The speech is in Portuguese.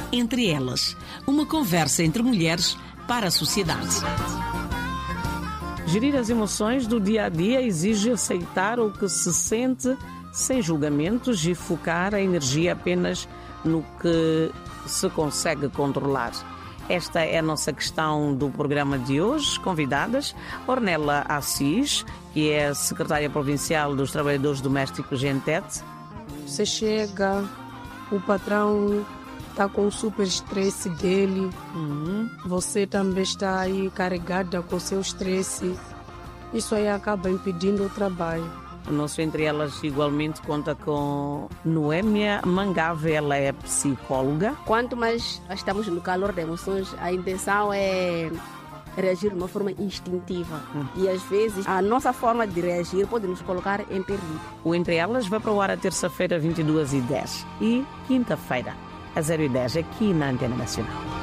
Entre Elas, uma conversa entre mulheres para a sociedade. Gerir as emoções do dia-a-dia exige aceitar o que se sente sem julgamentos e focar a energia apenas no que se consegue controlar. Esta é a nossa questão do programa de hoje. Convidadas, Ornella Assis, que é a secretária provincial dos Trabalhadores Domésticos em Tete. Você chega, o patrão está com o super estresse dele, você também está aí carregada com o seu estresse. Isso aí acaba impedindo o trabalho. O nosso Entre Elas igualmente conta com Noémia Mangave, ela é psicóloga. Quanto mais estamos no calor das emoções, a intenção é reagir de uma forma instintiva. E às vezes a nossa forma de reagir pode nos colocar em perigo. O Entre Elas vai para o ar a terça-feira, 22h10 e quinta-feira, às 0h10, aqui na Antena Nacional.